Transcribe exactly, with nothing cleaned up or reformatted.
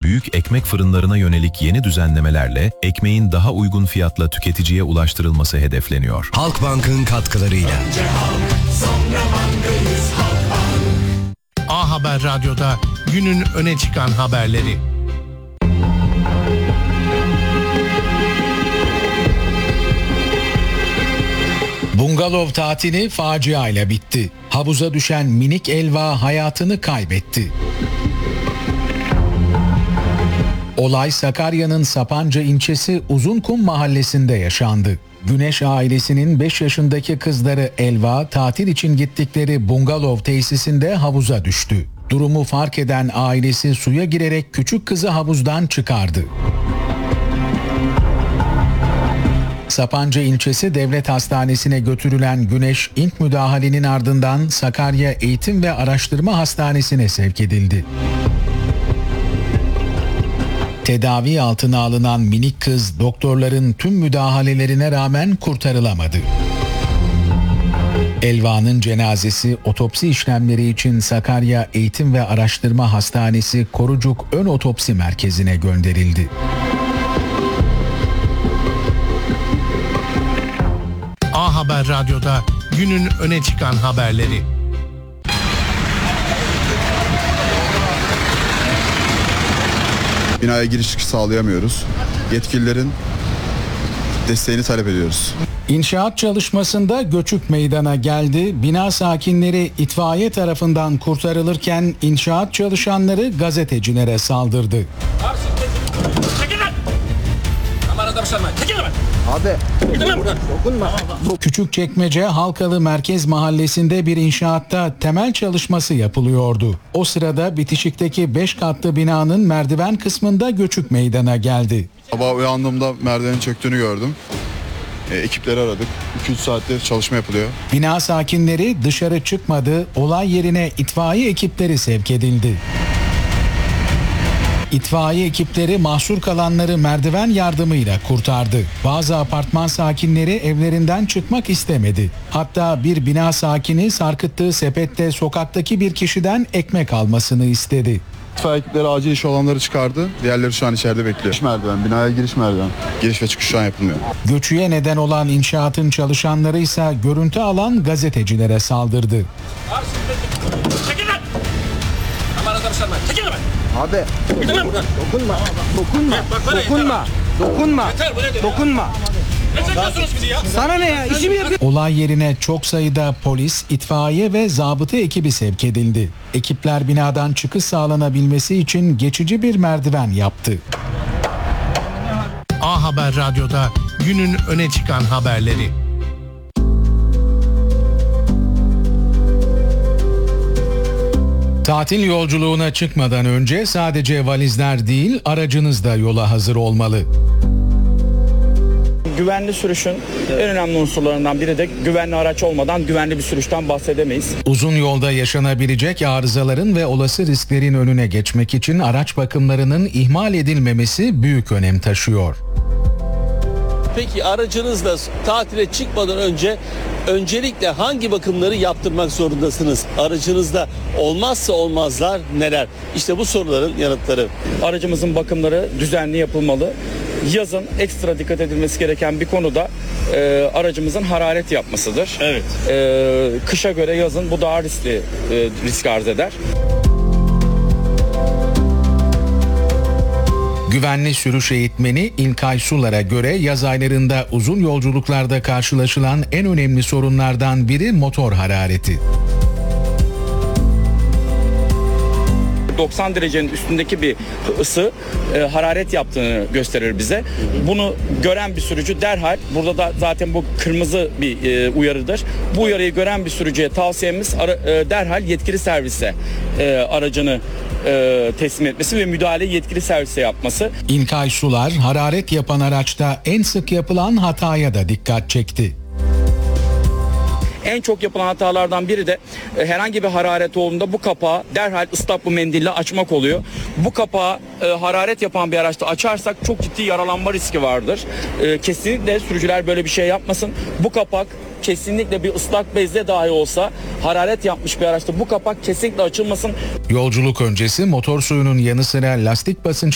büyük ekmek fırınlarına yönelik yeni düzenlemelerle ekmeğin daha uygun fiyatla tüketiciye ulaştırılması hedefleniyor. Halkbank'ın katkılarıyla. Önce halk, sonra bankayız, Halkbank. A Haber Radyo'da günün öne çıkan haberleri. Bungalov tatili facia ile bitti. Havuza düşen minik Elva hayatını kaybetti. Olay Sakarya'nın Sapanca ilçesi Uzunkum mahallesinde yaşandı. Güneş ailesinin beş yaşındaki kızları Elva tatil için gittikleri bungalov tesisinde havuza düştü. Durumu fark eden ailesi suya girerek küçük kızı havuzdan çıkardı. Sapanca ilçesi Devlet Hastanesi'ne götürülen Güneş ilk müdahalenin ardından Sakarya Eğitim ve Araştırma Hastanesi'ne sevk edildi. Tedavi altına alınan minik kız doktorların tüm müdahalelerine rağmen kurtarılamadı. Elva'nın cenazesi otopsi işlemleri için Sakarya Eğitim ve Araştırma Hastanesi Korucuk Ön Otopsi Merkezi'ne gönderildi. A Haber Radyo'da günün öne çıkan haberleri. Binaya giriş çıkış sağlayamıyoruz. Yetkililerin desteğini talep ediyoruz. İnşaat çalışmasında göçük meydana geldi. Bina sakinleri itfaiye tarafından kurtarılırken inşaat çalışanları gazetecilere saldırdı. Abi dokunma. Küçükçekmece Halkalı Merkez Mahallesi'nde bir inşaatta temel çalışması yapılıyordu. O sırada bitişikteki beş katlı binanın merdiven kısmında göçük meydana geldi. Sabah uyandığımda merdivenin çöktüğünü gördüm. E, ekipleri aradık. iki üç saattir çalışma yapılıyor. Bina sakinleri dışarı çıkmadı. Olay yerine itfaiye ekipleri sevk edildi. İtfaiye ekipleri mahsur kalanları merdiven yardımıyla kurtardı. Bazı apartman sakinleri evlerinden çıkmak istemedi. Hatta bir bina sakini sarkıttığı sepette sokaktaki bir kişiden ekmek almasını istedi. İtfaiye ekipleri acil iş olanları çıkardı. Diğerleri şu an içeride bekliyor. Giriş merdiven, binaya giriş merdiven. Giriş ve çıkış şu an yapılmıyor. Göçüye neden olan inşaatın çalışanları ise görüntü alan gazetecilere saldırdı. Abi dokunma. Dokunma. Dokunma. Dokunma. Dokunma. Sana ne ya? İşimi yapıyor. Olay yerine çok sayıda polis, itfaiye ve zabıta ekibi sevk edildi. Ekipler binadan çıkış sağlanabilmesi için geçici bir merdiven yaptı. A Haber Radyo'da günün öne çıkan haberleri. Tatil yolculuğuna çıkmadan önce sadece valizler değil, aracınız da yola hazır olmalı. Güvenli sürüşün en önemli unsurlarından biri de güvenli araç olmadan güvenli bir sürüşten bahsedemeyiz. Uzun yolda yaşanabilecek arızaların ve olası risklerin önüne geçmek için araç bakımlarının ihmal edilmemesi büyük önem taşıyor. Peki aracınızla tatile çıkmadan önce öncelikle hangi bakımları yaptırmak zorundasınız? Aracınızda olmazsa olmazlar neler? İşte bu soruların yanıtları. Aracımızın bakımları düzenli yapılmalı. Yazın ekstra dikkat edilmesi gereken bir konu da e, aracımızın hararet yapmasıdır. Evet. E, kışa göre yazın bu daha riskli e, risk arz eder. Güvenli sürüş eğitmeni İlkay Sular'a göre yaz aylarında uzun yolculuklarda karşılaşılan en önemli sorunlardan biri motor harareti. doksan derecenin üstündeki bir ısı e, hararet yaptığını gösterir bize. Bunu gören bir sürücü derhal, burada da zaten bu kırmızı bir e, uyarıdır. Bu uyarıyı gören bir sürücüye tavsiyemiz ara, e, derhal yetkili servise e, aracını e, teslim etmesi ve müdahale yetkili servise yapması. İlkay Sular, hararet yapan araçta en sık yapılan hataya da dikkat çekti. En çok yapılan hatalardan biri de e, herhangi bir hararet olduğunda bu kapağı derhal ıslak bir mendille açmak oluyor. Bu kapağı e, hararet yapan bir araçta açarsak çok ciddi yaralanma riski vardır. E, kesinlikle sürücüler böyle bir şey yapmasın. Bu kapak kesinlikle bir ıslak bezle dahi olsa hararet yapmış bir araçta bu kapak kesinlikle açılmasın. Yolculuk öncesi motor suyunun yanı sıra lastik basınç